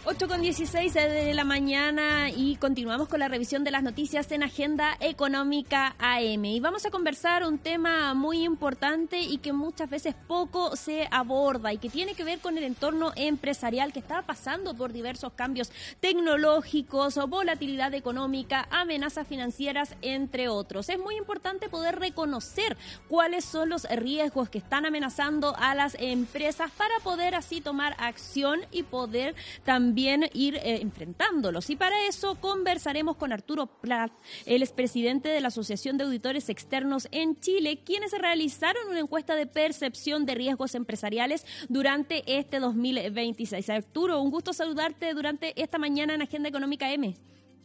8:16 de la mañana y continuamos con la revisión de las noticias en Agenda Económica AM. Y vamos a conversar un tema muy importante y que muchas veces poco se aborda y que tiene que ver con el entorno empresarial que está pasando por diversos cambios tecnológicos, volatilidad económica, amenazas financieras, entre otros. Es muy importante poder reconocer cuáles son los riesgos que están amenazando a las empresas para poder así tomar acción y poder también ir enfrentándolos. Y para eso conversaremos con Arturo Prat, el expresidente de la Asociación de Auditores Externos en Chile, quienes realizaron una encuesta de percepción de riesgos empresariales durante este 2026. Arturo, un gusto saludarte durante esta mañana en Agenda Económica M.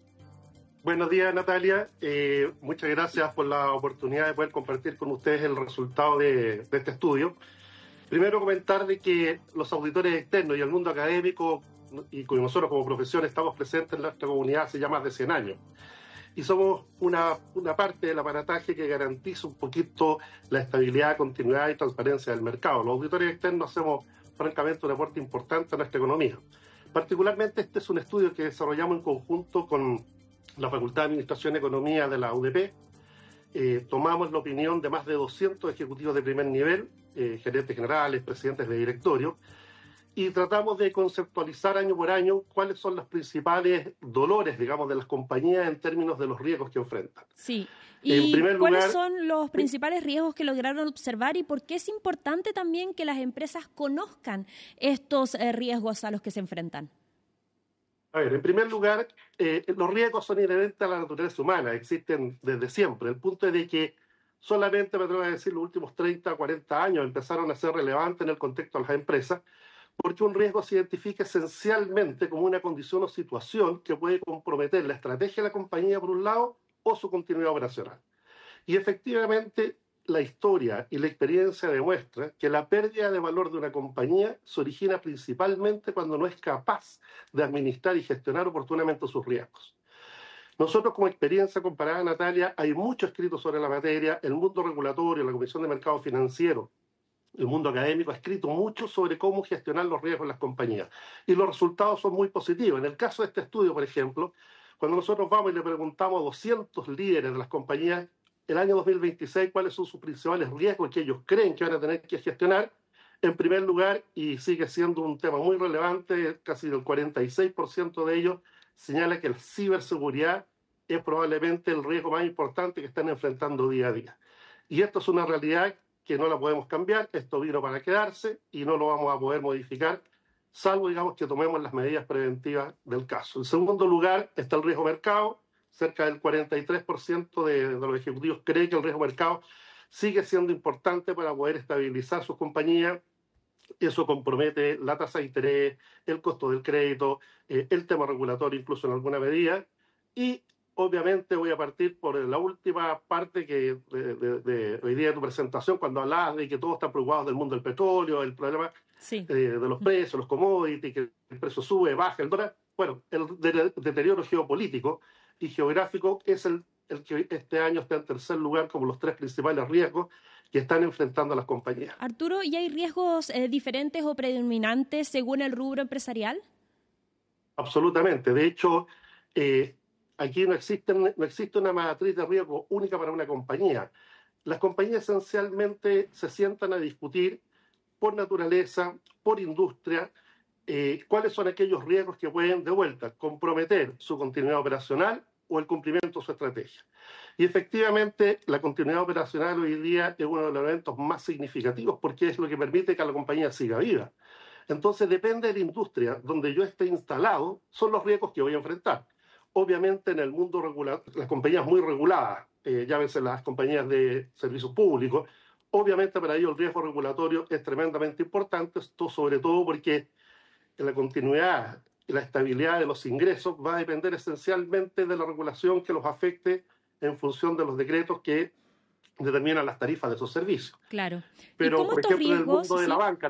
Buenos días, Natalia. Muchas gracias por la oportunidad de poder compartir con ustedes el resultado de este estudio. Primero comentar de que los auditores externos y el mundo académico y nosotros como profesión estamos presentes en nuestra comunidad hace ya más de 100 años. Y somos una parte del aparataje que garantiza un poquito la estabilidad, continuidad y transparencia del mercado. Los auditores externos hacemos, francamente, un aporte importante a nuestra economía. Particularmente este es un estudio que desarrollamos en conjunto con la Facultad de Administración y Economía de la UDP. Tomamos la opinión de más de 200 ejecutivos de primer nivel, gerentes generales, presidentes de directorio, y tratamos de conceptualizar año por año cuáles son los principales dolores, digamos, de las compañías en términos de los riesgos que enfrentan. Sí. ¿Y cuáles son los principales riesgos que lograron observar y por qué es importante también que las empresas conozcan estos riesgos a los que se enfrentan? A ver, en primer lugar, los riesgos son inherentes a la naturaleza humana, existen desde siempre. El punto es de que solamente, me atrevo a decir, los últimos 30, 40 años empezaron a ser relevantes en el contexto de las empresas, porque un riesgo se identifica esencialmente como una condición o situación que puede comprometer la estrategia de la compañía por un lado o su continuidad operacional. Y efectivamente la historia y la experiencia demuestra que la pérdida de valor de una compañía se origina principalmente cuando no es capaz de administrar y gestionar oportunamente sus riesgos. Nosotros, como experiencia comparada, Natalia, hay mucho escrito sobre la materia. El mundo regulatorio, la Comisión de Mercado Financiero, el mundo académico ha escrito mucho sobre cómo gestionar los riesgos en las compañías. Y los resultados son muy positivos. En el caso de este estudio, por ejemplo, cuando nosotros vamos y le preguntamos a 200 líderes de las compañías el año 2026 cuáles son sus principales riesgos que ellos creen que van a tener que gestionar, en primer lugar, y sigue siendo un tema muy relevante, casi el 46% de ellos señala que la ciberseguridad es probablemente el riesgo más importante que están enfrentando día a día. Y esto es una realidad que no la podemos cambiar, esto vino para quedarse y no lo vamos a poder modificar, salvo, digamos, que tomemos las medidas preventivas del caso. En segundo lugar está el riesgo mercado. Cerca del 43% de los ejecutivos cree que el riesgo mercado sigue siendo importante para poder estabilizar sus compañías. Eso compromete la tasa de interés, el costo del crédito, el tema regulatorio incluso en alguna medida. Y obviamente voy a partir por la última parte que de hoy día de tu presentación, cuando hablabas de que todos están preocupados del mundo del petróleo, el problema de los precios, los commodities, que el precio sube, baja, el dólar. Bueno, el deterioro geopolítico y geográfico es el que este año está en tercer lugar como los tres principales riesgos que están enfrentando las compañías. Arturo, ¿y hay riesgos diferentes o predominantes según el rubro empresarial? Absolutamente. De hecho, aquí no existe una matriz de riesgo única para una compañía. Las compañías esencialmente se sientan a discutir por naturaleza, por industria, cuáles son aquellos riesgos que pueden, de vuelta, comprometer su continuidad operacional o el cumplimiento de su estrategia. Y efectivamente, la continuidad operacional hoy día es uno de los elementos más significativos porque es lo que permite que la compañía siga viva. Entonces, depende de la industria donde yo esté instalado, son los riesgos que voy a enfrentar. Obviamente, en el mundo regular, las compañías muy reguladas, llámense las compañías de servicios públicos, obviamente para ellos el riesgo regulatorio es tremendamente importante, esto sobre todo porque la continuidad y la estabilidad de los ingresos va a depender esencialmente de la regulación que los afecte en función de los decretos que determinan las tarifas de esos servicios. Claro. Pero, por ejemplo, en el mundo de la banca,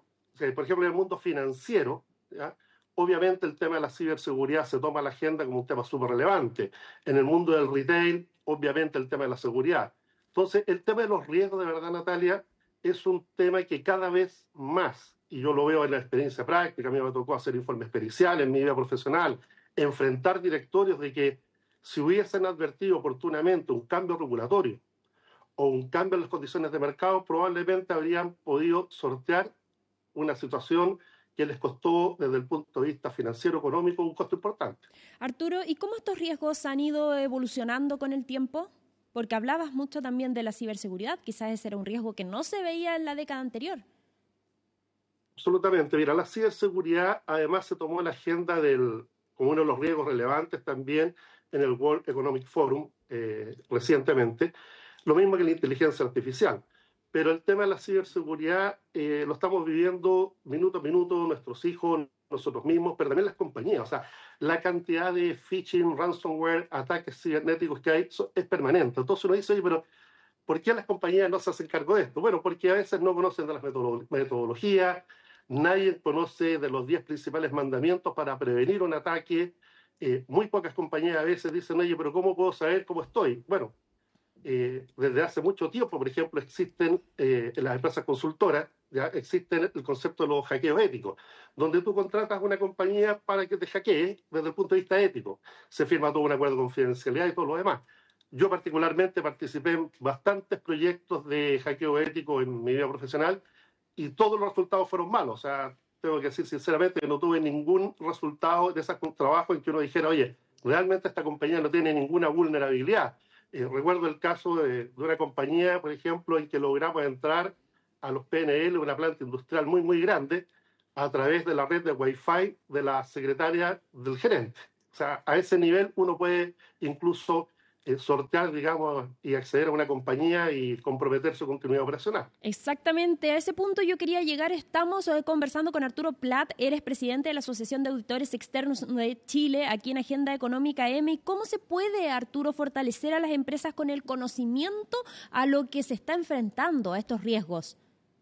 por ejemplo, en el mundo financiero, ¿ya? Obviamente el tema de la ciberseguridad se toma a la agenda como un tema súper relevante. En el mundo del retail, obviamente el tema de la seguridad. Entonces, el tema de los riesgos, de verdad, Natalia, es un tema que cada vez más y yo lo veo en la experiencia práctica, a mí me tocó hacer informes periciales en mi vida profesional, enfrentar directorios de que si hubiesen advertido oportunamente un cambio regulatorio o un cambio en las condiciones de mercado, probablemente habrían podido sortear una situación que les costó desde el punto de vista financiero, económico, un costo importante. Arturo, ¿y cómo estos riesgos han ido evolucionando con el tiempo? Porque hablabas mucho también de la ciberseguridad, quizás ese era un riesgo que no se veía en la década anterior. Absolutamente. Mira, la ciberseguridad además se tomó en la agenda como uno de los riesgos relevantes también en el World Economic Forum recientemente, lo mismo que la inteligencia artificial. Pero el tema de la ciberseguridad lo estamos viviendo minuto a minuto, nuestros hijos, nosotros mismos, pero también las compañías. O sea, la cantidad de phishing, ransomware, ataques cibernéticos que hay es permanente. Entonces uno dice, oye, pero ¿por qué las compañías no se hacen cargo de esto? Bueno, porque a veces no conocen de las metodologías, nadie conoce de los 10 principales mandamientos para prevenir un ataque. Muy pocas compañías a veces dicen, oye, pero ¿cómo puedo saber cómo estoy? Bueno, desde hace mucho tiempo, por ejemplo, existen en las empresas consultoras, ya existen el concepto de los hackeos éticos, donde tú contratas una compañía para que te hackee desde el punto de vista ético. Se firma todo un acuerdo de confidencialidad y todo lo demás. Yo particularmente participé en bastantes proyectos de hackeo ético en mi vida profesional y todos los resultados fueron malos. O sea, tengo que decir sinceramente que no tuve ningún resultado de esos trabajos en que uno dijera, oye, realmente esta compañía no tiene ninguna vulnerabilidad. Recuerdo el caso de una compañía, por ejemplo, en que logramos entrar a los PNL, una planta industrial muy, muy grande, a través de la red de Wi-Fi de la secretaria del gerente. O sea, a ese nivel uno puede incluso sortear, digamos, y acceder a una compañía y comprometer su continuidad operacional. Exactamente, a ese punto yo quería llegar. Estamos conversando con Arturo Plat, eres presidente de la Asociación de Auditores Externos de Chile, aquí en Agenda Económica M. ¿Cómo se puede, Arturo, fortalecer a las empresas con el conocimiento a lo que se está enfrentando, a estos riesgos?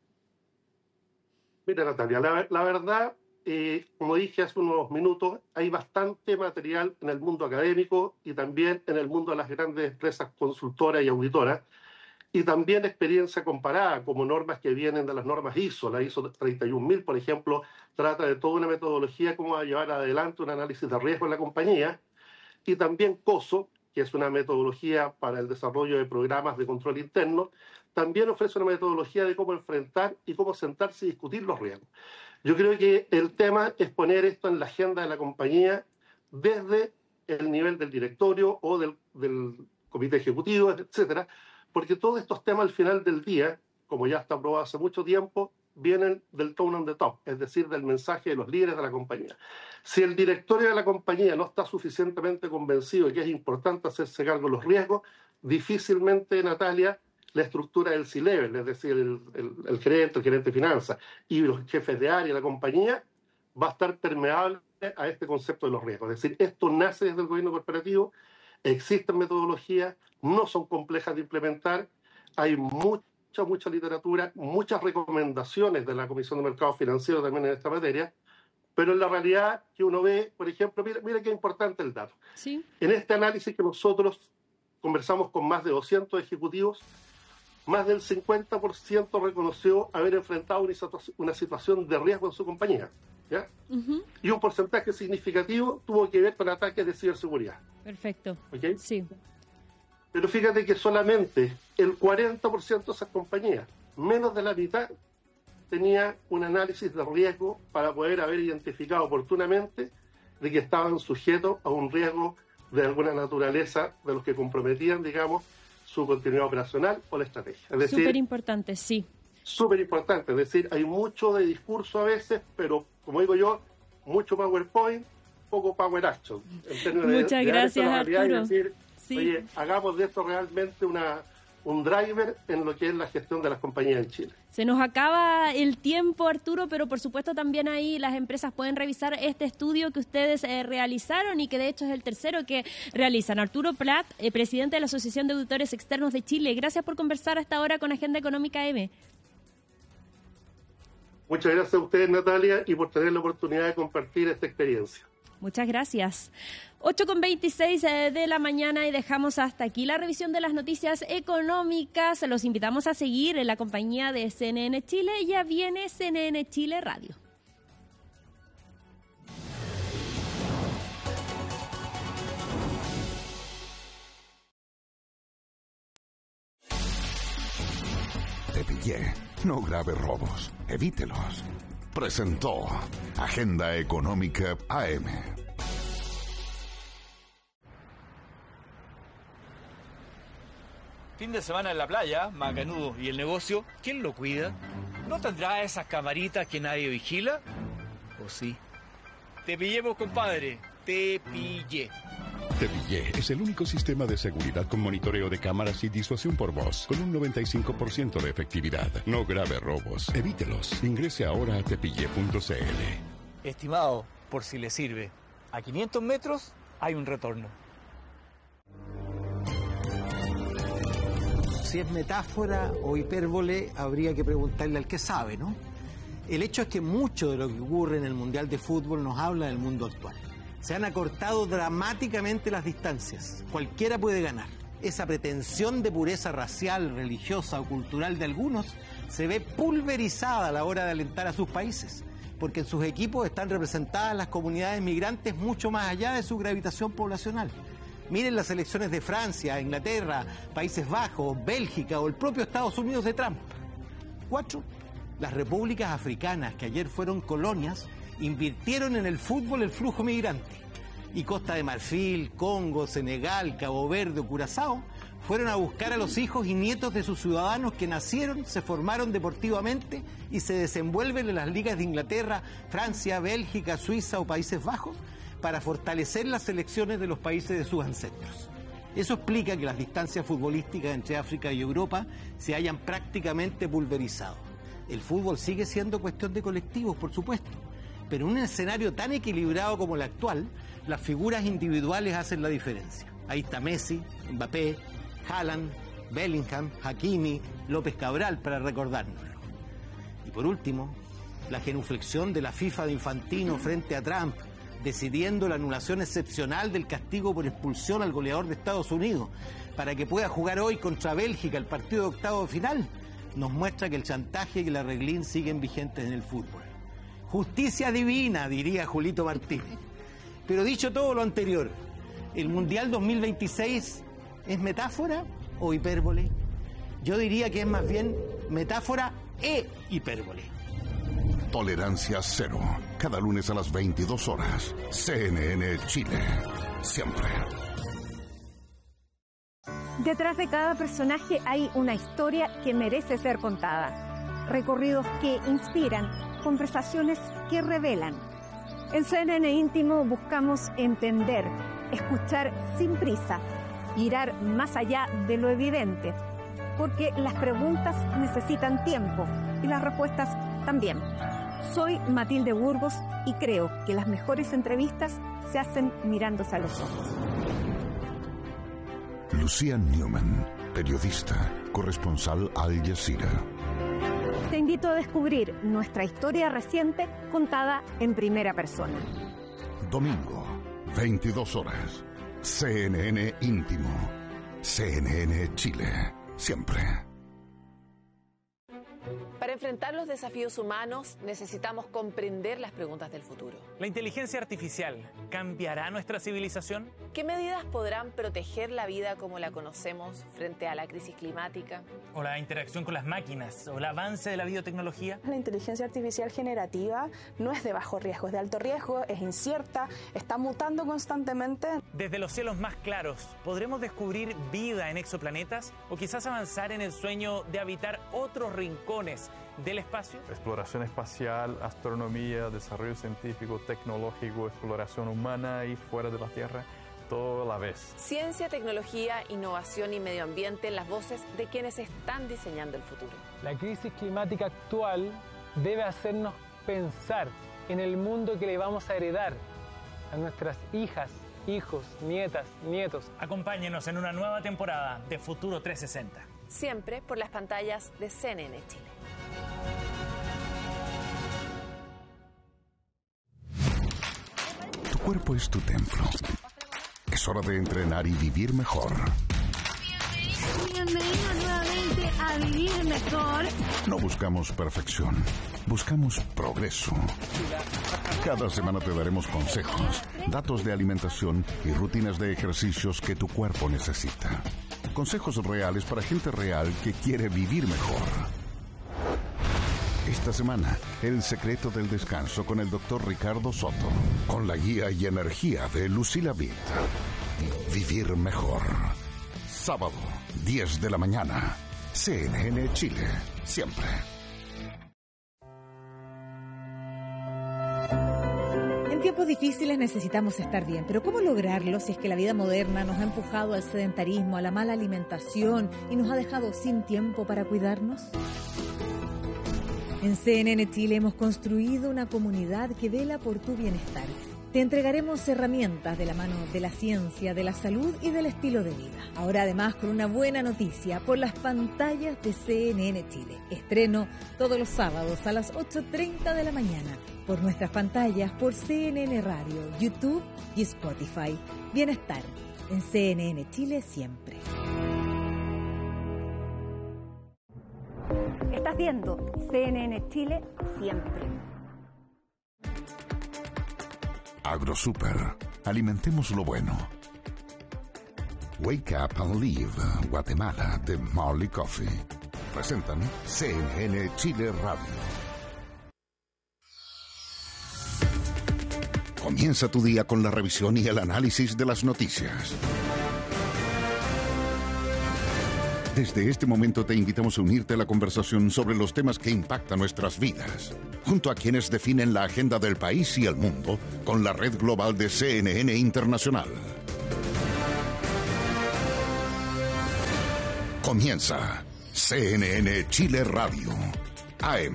Mira, Natalia, la verdad, como dije hace unos minutos, hay bastante material en el mundo académico y también en el mundo de las grandes empresas consultoras y auditoras, y también experiencia comparada, como normas que vienen de las normas ISO. La ISO 31000, por ejemplo, trata de toda una metodología cómo va a llevar adelante un análisis de riesgo en la compañía, y también COSO, que es una metodología para el desarrollo de programas de control interno, también ofrece una metodología de cómo enfrentar y cómo sentarse y discutir los riesgos. Yo creo que el tema es poner esto en la agenda de la compañía desde el nivel del directorio o del comité ejecutivo, etcétera, porque todos estos temas al final del día, como ya está aprobado hace mucho tiempo, vienen del tone on the top, es decir, del mensaje de los líderes de la compañía. Si el directorio de la compañía no está suficientemente convencido de que es importante hacerse cargo de los riesgos, difícilmente, Natalia, la estructura del C-Level, es decir, el gerente de finanzas y los jefes de área de la compañía, va a estar permeable a este concepto de los riesgos. Es decir, esto nace desde el gobierno corporativo, existen metodologías, no son complejas de implementar, hay mucha literatura, muchas recomendaciones de la Comisión de Mercados Financieros también en esta materia, pero en la realidad que uno ve, por ejemplo, mira qué importante el dato. Sí. En este análisis que nosotros conversamos con más de 200 ejecutivos, más del 50% reconoció haber enfrentado una situación de riesgo en su compañía, ¿ya? Uh-huh. Y un porcentaje significativo tuvo que ver con ataques de ciberseguridad. Perfecto. ¿Okay? Sí. Pero fíjate que solamente el 40% de esas compañías, menos de la mitad, tenía un análisis de riesgo para poder haber identificado oportunamente de que estaban sujetos a un riesgo de alguna naturaleza de los que comprometían, digamos, su continuidad operacional o la estrategia. Es decir, súper importante, sí. Súper importante, es decir, hay mucho de discurso a veces, pero como digo yo, mucho PowerPoint, poco Power Action. Muchas gracias, Arturo. Es decir, sí. Oye, hagamos de esto realmente un driver en lo que es la gestión de las compañías en Chile. Se nos acaba el tiempo, Arturo, pero por supuesto también ahí las empresas pueden revisar este estudio que ustedes realizaron y que de hecho es el tercero que realizan. Arturo Plat, presidente de la Asociación de Auditores Externos de Chile. Gracias por conversar hasta ahora con Agenda Económica M. Muchas gracias a ustedes, Natalia, y por tener la oportunidad de compartir esta experiencia. Muchas gracias. 8:26 de la mañana y dejamos hasta aquí la revisión de las noticias económicas. Los invitamos a seguir en la compañía de CNN Chile. Ya viene CNN Chile Radio. Te pillé. No grave robos. Evítelos. Presentó Agenda Económica AM. Fin de semana en la playa, macanudo. ¿Y el negocio? ¿Quién lo cuida? ¿No tendrá esas camaritas que nadie vigila? ¿O sí? Te pillemos, compadre. Te pillé. Te Pillé es el único sistema de seguridad con monitoreo de cámaras y disuasión por voz, con un 95% de efectividad. No grave robos. Evítelos. Ingrese ahora a tepillé.cl. Estimado, por si le sirve, a 500 metros hay un retorno. Si es metáfora o hipérbole, habría que preguntarle al que sabe, ¿no? El hecho es que mucho de lo que ocurre en el Mundial de Fútbol nos habla del mundo actual. Se han acortado dramáticamente las distancias. Cualquiera puede ganar. Esa pretensión de pureza racial, religiosa o cultural de algunos se ve pulverizada a la hora de alentar a sus países, porque en sus equipos están representadas las comunidades migrantes mucho más allá de su gravitación poblacional. Miren las selecciones de Francia, Inglaterra, Países Bajos, Bélgica o el propio Estados Unidos de Trump. 4. Las repúblicas africanas, que ayer fueron colonias, invirtieron en el fútbol el flujo migrante. Y Costa de Marfil, Congo, Senegal, Cabo Verde o Curazao fueron a buscar a los hijos y nietos de sus ciudadanos que nacieron, se formaron deportivamente y se desenvuelven en las ligas de Inglaterra, Francia, Bélgica, Suiza o Países Bajos para fortalecer las selecciones de los países de sus ancestros. Eso explica que las distancias futbolísticas entre África y Europa se hayan prácticamente pulverizado. El fútbol sigue siendo cuestión de colectivos, por supuesto, pero en un escenario tan equilibrado como el actual, las figuras individuales hacen la diferencia. Ahí está Messi, Mbappé, Haaland, Bellingham, Hakimi, López Cabral, para recordárnoslo. Y por último, la genuflexión de la FIFA de Infantino frente a Trump, decidiendo la anulación excepcional del castigo por expulsión al goleador de Estados Unidos, para que pueda jugar hoy contra Bélgica el partido de octavo de final, nos muestra que el chantaje y el arreglín siguen vigentes en el fútbol. Justicia divina, diría Julito Martínez. Pero dicho todo lo anterior, ¿el Mundial 2026 es metáfora o hipérbole? Yo diría que es más bien metáfora e hipérbole. Tolerancia cero. Cada lunes a las 22 horas. CNN Chile. Siempre. Detrás de cada personaje hay una historia que merece ser contada. Recorridos que inspiran, conversaciones que revelan. En CNN Íntimo buscamos entender, escuchar sin prisa, mirar más allá de lo evidente, porque las preguntas necesitan tiempo y las respuestas también. Soy Matilde Burgos y creo que las mejores entrevistas se hacen mirándose a los ojos. Lucía Newman, periodista, corresponsal Al Jazeera. Te invito a descubrir nuestra historia reciente contada en primera persona. Domingo, 22 horas. CNN Íntimo. CNN Chile. Siempre. Para enfrentar los desafíos humanos necesitamos comprender las preguntas del futuro. ¿La inteligencia artificial cambiará nuestra civilización? ¿Qué medidas podrán proteger la vida como la conocemos frente a la crisis climática? ¿O la interacción con las máquinas? ¿O el avance de la biotecnología? La inteligencia artificial generativa no es de bajo riesgo, es de alto riesgo, es incierta, está mutando constantemente. Desde los cielos más claros, ¿podremos descubrir vida en exoplanetas? ¿O quizás avanzar en el sueño de habitar otros rincones del espacio? Exploración espacial, astronomía, desarrollo científico, tecnológico, exploración humana y fuera de la Tierra, todo a la vez. Ciencia, tecnología, innovación y medio ambiente, las voces de quienes están diseñando el futuro. La crisis climática actual debe hacernos pensar en el mundo que le vamos a heredar a nuestras hijas, hijos, nietas, nietos. Acompáñenos en una nueva temporada de Futuro 360. Siempre por las pantallas de CNN Chile. Tu cuerpo es tu templo. Es hora de entrenar y vivir mejor. Bienvenido nuevamente a Vivir Mejor. No buscamos perfección, buscamos progreso. Cada semana te daremos consejos, datos de alimentación y rutinas de ejercicios que tu cuerpo necesita. Consejos reales para gente real que quiere vivir mejor. Esta semana, el secreto del descanso con el Dr. Ricardo Soto, con la guía y energía de Lucila Vitt. Vivir mejor. Sábado, 10 de la mañana. CNN Chile, siempre. En tiempos difíciles necesitamos estar bien, pero ¿cómo lograrlo si es que la vida moderna nos ha empujado al sedentarismo, a la mala alimentación y nos ha dejado sin tiempo para cuidarnos? En CNN Chile hemos construido una comunidad que vela por tu bienestar. Te entregaremos herramientas de la mano de la ciencia, de la salud y del estilo de vida. Ahora además con una buena noticia por las pantallas de CNN Chile. Estreno todos los sábados a las 8:30 de la mañana por nuestras pantallas, por CNN Radio, YouTube y Spotify. Bienestar en CNN Chile siempre. Estás viendo CNN Chile siempre. AgroSuper. Alimentemos lo bueno. Wake Up and Live, Guatemala, de Marley Coffee. Presentan CNN Chile Radio. Comienza tu día con la revisión y el análisis de las noticias. Desde este momento te invitamos a unirte a la conversación sobre los temas que impactan nuestras vidas, junto a quienes definen la agenda del país y el mundo con la red global de CNN Internacional. Comienza CNN Chile Radio, AM.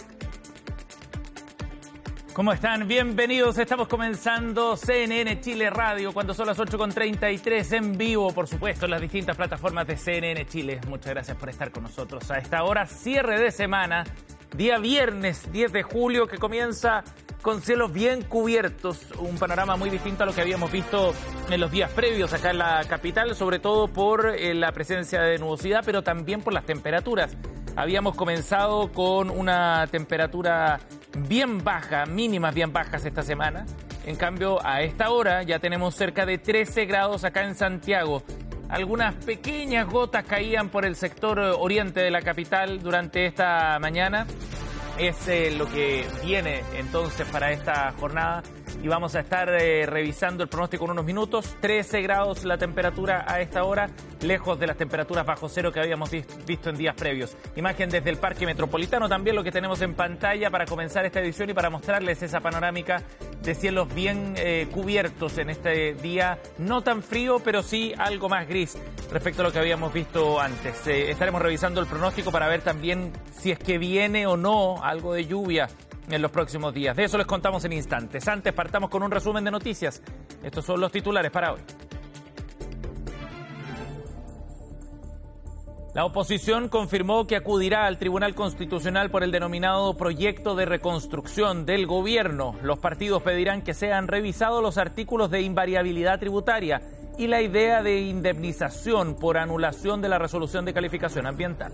¿Cómo están? Bienvenidos. Estamos comenzando CNN Chile Radio cuando son las 8:33 en vivo, por supuesto, en las distintas plataformas de CNN Chile. Muchas gracias por estar con nosotros a esta hora. Cierre de semana, día viernes 10 de julio, que comienza con cielos bien cubiertos. Un panorama muy distinto a lo que habíamos visto en los días previos acá en la capital, sobre todo por la presencia de nubosidad, pero también por las temperaturas. Habíamos comenzado con una temperatura bien baja, mínimas bien bajas esta semana. En cambio, a esta hora ya tenemos cerca de 13 grados acá en Santiago. Algunas pequeñas gotas caían por el sector oriente de la capital durante esta mañana. Es lo que viene entonces para esta jornada. Y vamos a estar revisando el pronóstico en unos minutos. 13 grados la temperatura a esta hora, lejos de las temperaturas bajo cero que habíamos visto en días previos. Imagen desde el Parque Metropolitano, también lo que tenemos en pantalla para comenzar esta edición y para mostrarles esa panorámica de cielos bien cubiertos en este día. No tan frío, pero sí algo más gris respecto a lo que habíamos visto antes. Estaremos revisando el pronóstico para ver también si es que viene o no algo de lluvia en los próximos días. De eso les contamos en instantes. Antes partamos con un resumen de noticias. Estos son los titulares para hoy. La oposición confirmó que acudirá al Tribunal Constitucional por el denominado proyecto de reconstrucción del gobierno. Los partidos pedirán que sean revisados los artículos de invariabilidad tributaria y la idea de indemnización por anulación de la resolución de calificación ambiental.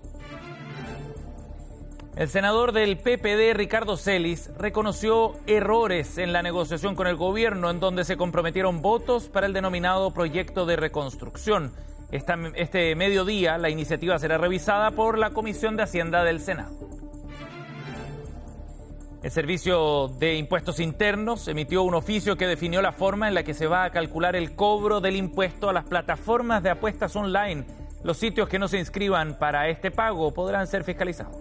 El senador del PPD, Ricardo Celis, reconoció errores en la negociación con el gobierno en donde se comprometieron votos para el denominado proyecto de reconstrucción. Este mediodía la iniciativa será revisada por la Comisión de Hacienda del Senado. El Servicio de Impuestos Internos emitió un oficio que definió la forma en la que se va a calcular el cobro del impuesto a las plataformas de apuestas online. Los sitios que no se inscriban para este pago podrán ser fiscalizados.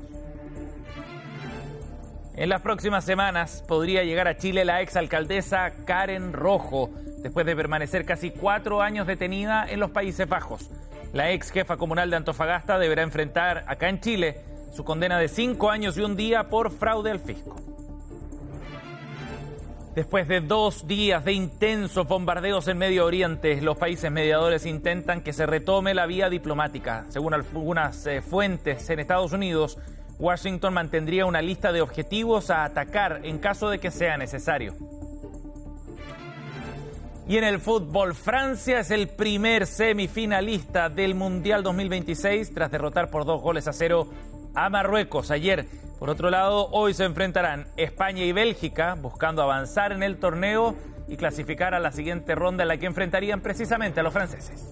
En las próximas semanas podría llegar a Chile la exalcaldesa Karen Rojo, después de permanecer casi 4 años detenida en los Países Bajos. La ex jefa comunal de Antofagasta deberá enfrentar acá en Chile su condena de 5 años y 1 día por fraude al fisco. Después de 2 días de intensos bombardeos en Medio Oriente, los países mediadores intentan que se retome la vía diplomática. Según algunas fuentes en Estados Unidos, Washington mantendría una lista de objetivos a atacar en caso de que sea necesario. Y en el fútbol, Francia es el primer semifinalista del Mundial 2026 tras derrotar por 2-0 a Marruecos ayer. Por otro lado, hoy se enfrentarán España y Bélgica buscando avanzar en el torneo y clasificar a la siguiente ronda en la que enfrentarían precisamente a los franceses.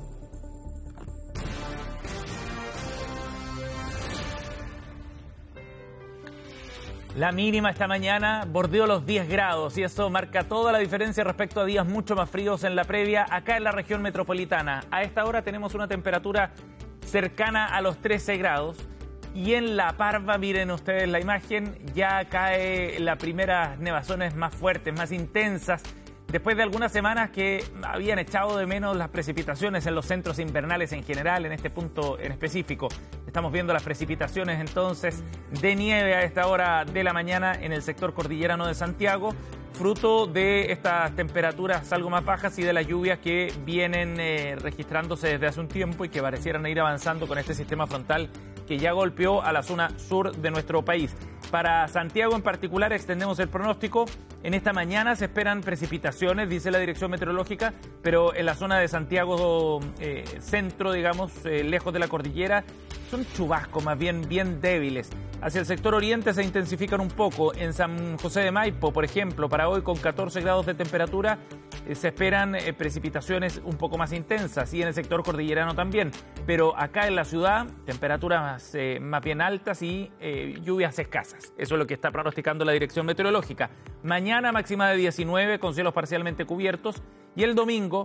La mínima esta mañana bordeó los 10 grados y eso marca toda la diferencia respecto a días mucho más fríos en la previa acá en la región metropolitana. A esta hora tenemos una temperatura cercana a los 13 grados y en La Parva, miren ustedes la imagen, ya cae las primeras nevazones más fuertes, más intensas, después de algunas semanas que habían echado de menos las precipitaciones en los centros invernales en general, en este punto en específico. Estamos viendo las precipitaciones entonces de nieve a esta hora de la mañana en el sector cordillerano de Santiago, fruto de estas temperaturas algo más bajas y de las lluvias que vienen registrándose desde hace un tiempo y que parecieran ir avanzando con este sistema frontal que ya golpeó a la zona sur de nuestro país. Para Santiago en particular extendemos el pronóstico. En esta mañana se esperan precipitaciones, dice la Dirección Meteorológica, pero en la zona de Santiago centro, digamos, lejos de la cordillera, son chubascos más bien débiles. Hacia el sector oriente se intensifican un poco. En San José de Maipo, por ejemplo, para hoy con 14 grados de temperatura, se esperan precipitaciones un poco más intensas y en el sector cordillerano también. Pero acá en la ciudad, temperaturas más bien altas y lluvias escasas. Eso es lo que está pronosticando la Dirección Meteorológica. Mañana máxima de 19 con cielos parcialmente cubiertos y el domingo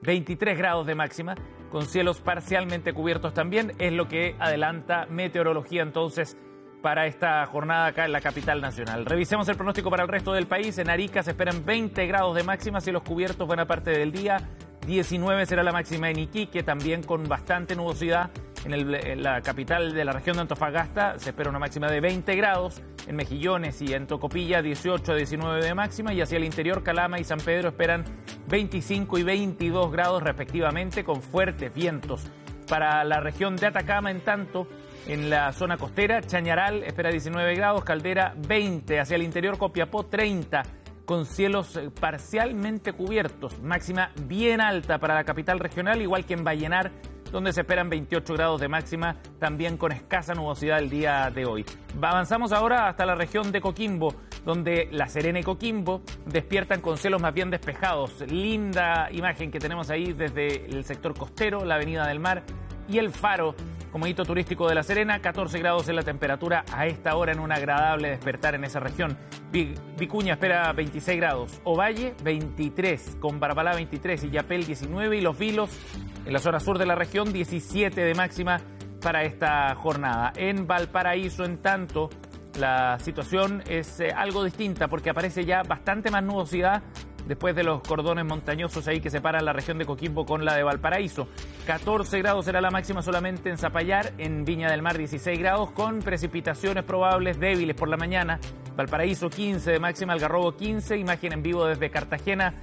23 grados de máxima con cielos parcialmente cubiertos también. Es lo que adelanta meteorología entonces para esta jornada acá en la capital nacional. Revisemos el pronóstico para el resto del país. En Arica se esperan 20 grados de máxima, cielos cubiertos buena parte del día. 19 será la máxima en Iquique, también con bastante nubosidad. En la capital de la región de Antofagasta se espera una máxima de 20 grados. En Mejillones y en Tocopilla 18 a 19 de máxima. Y hacia el interior Calama y San Pedro esperan 25 y 22 grados respectivamente con fuertes vientos. Para la región de Atacama, en tanto, en la zona costera, Chañaral espera 19 grados, Caldera 20, hacia el interior Copiapó 30, con cielos parcialmente cubiertos, máxima bien alta para la capital regional, igual que en Vallenar, donde se esperan 28 grados de máxima, también con escasa nubosidad el día de hoy. Avanzamos ahora hasta la región de Coquimbo, donde La Serena y Coquimbo despiertan con cielos más bien despejados. Linda imagen que tenemos ahí desde el sector costero, la Avenida del Mar y el Faro, como hito turístico de La Serena. 14 grados en la temperatura a esta hora en un agradable despertar en esa región. Vicuña espera 26 grados, Ovalle 23, con Barbalá 23 y Yapel 19 y Los Vilos en la zona sur de la región 17 de máxima para esta jornada. En Valparaíso, en tanto, la situación es algo distinta porque aparece ya bastante más nubosidad después de los cordones montañosos ahí que separan la región de Coquimbo con la de Valparaíso. 14 grados será la máxima solamente en Zapallar, en Viña del Mar 16 grados con precipitaciones probables débiles por la mañana. Valparaíso 15 de máxima, Algarrobo 15, imagen en vivo desde Cartagena.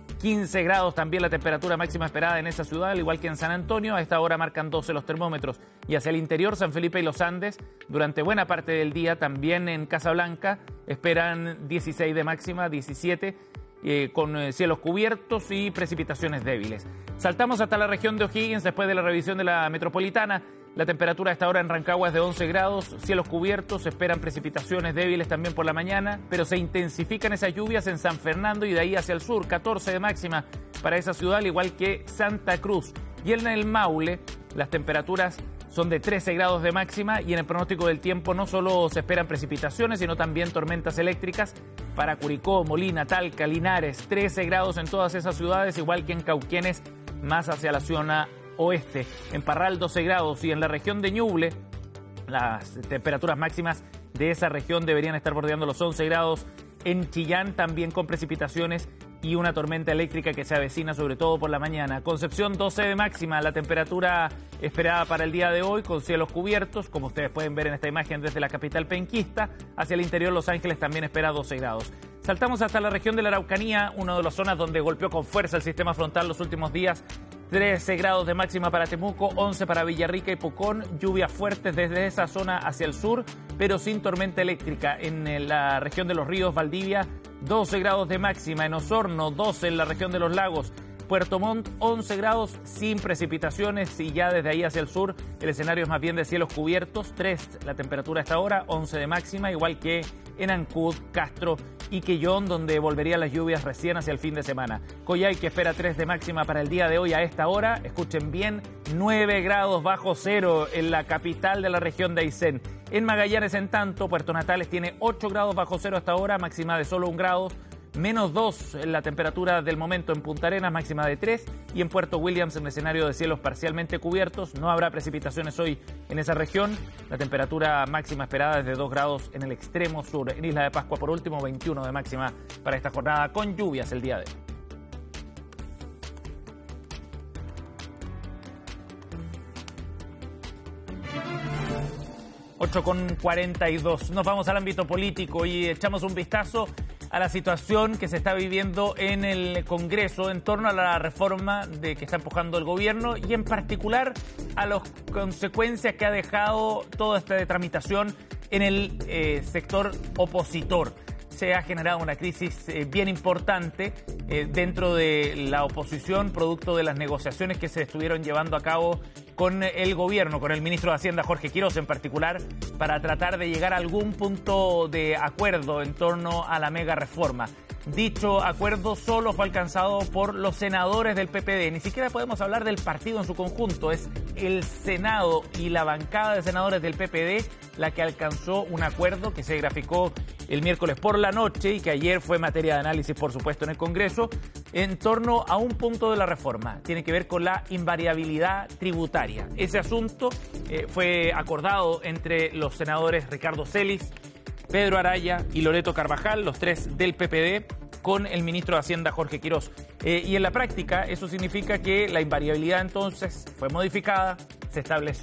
15 grados también la temperatura máxima esperada en esa ciudad, al igual que en San Antonio. A esta hora marcan 12 los termómetros. Y hacia el interior, San Felipe y Los Andes, durante buena parte del día, también en Casablanca, esperan 16 de máxima, 17, con cielos cubiertos y precipitaciones débiles. Saltamos hasta la región de O'Higgins después de la revisión de la metropolitana. La temperatura a esta hora en Rancagua es de 11 grados, cielos cubiertos, se esperan precipitaciones débiles también por la mañana, pero se intensifican esas lluvias en San Fernando y de ahí hacia el sur, 14 de máxima para esa ciudad, al igual que Santa Cruz. Y en el Maule, las temperaturas son de 13 grados de máxima y en el pronóstico del tiempo no solo se esperan precipitaciones, sino también tormentas eléctricas para Curicó, Molina, Talca, Linares, 13 grados en todas esas ciudades, igual que en Cauquenes, más hacia la zona oeste. En Parral 12 grados y en la región de Ñuble las temperaturas máximas de esa región deberían estar bordeando los 11 grados. En Chillán también con precipitaciones y una tormenta eléctrica que se avecina sobre todo por la mañana. Concepción 12 de máxima, la temperatura esperada para el día de hoy con cielos cubiertos, como ustedes pueden ver en esta imagen desde la capital penquista. Hacia el interior Los Ángeles también espera 12 grados. Saltamos hasta la región de la Araucanía, una de las zonas donde golpeó con fuerza el sistema frontal los últimos días. 13 grados de máxima para Temuco, 11 para Villarrica y Pucón, lluvias fuertes desde esa zona hacia el sur, pero sin tormenta eléctrica. En la región de los ríos, Valdivia, 12 grados de máxima, en Osorno, 12 en la región de los lagos, Puerto Montt 11 grados sin precipitaciones y ya desde ahí hacia el sur el escenario es más bien de cielos cubiertos. 3 la temperatura a esta hora, 11 de máxima, igual que en Ancud, Castro y Quellón, donde volverían las lluvias recién hacia el fin de semana. Coyhaique espera 3 de máxima para el día de hoy a esta hora. Escuchen bien, 9 grados bajo cero en la capital de la región de Aysén. En Magallanes, en tanto, Puerto Natales tiene 8 grados bajo cero hasta ahora, máxima de solo 1 grado. Menos 2 en la temperatura del momento en Punta Arenas, máxima de 3. Y en Puerto Williams, en escenario de cielos parcialmente cubiertos, no habrá precipitaciones hoy en esa región. La temperatura máxima esperada es de 2 grados en el extremo sur. En Isla de Pascua, por último, 21 de máxima para esta jornada con lluvias el día de hoy. 8:42. Nos vamos al ámbito político y echamos un vistazo a la situación que se está viviendo en el Congreso en torno a la reforma que está empujando el gobierno y en particular a las consecuencias que ha dejado toda esta tramitación en el sector opositor. Se ha generado una crisis bien importante dentro de la oposición, producto de las negociaciones que se estuvieron llevando a cabo con el gobierno, con el ministro de Hacienda, Jorge Quiroz en particular, para tratar de llegar a algún punto de acuerdo en torno a la mega reforma. Dicho acuerdo solo fue alcanzado por los senadores del PPD. Ni siquiera podemos hablar del partido en su conjunto. Es el Senado y la bancada de senadores del PPD la que alcanzó un acuerdo que se graficó el miércoles por la noche y que ayer fue materia de análisis, por supuesto, en el Congreso, en torno a un punto de la reforma. Tiene que ver con la invariabilidad tributaria. Ese asunto fue acordado entre los senadores Ricardo Celis, Pedro Araya y Loreto Carvajal, los 3 del PPD, con el ministro de Hacienda, Jorge Quiroz. Y en la práctica eso significa que la invariabilidad entonces fue modificada, se estableció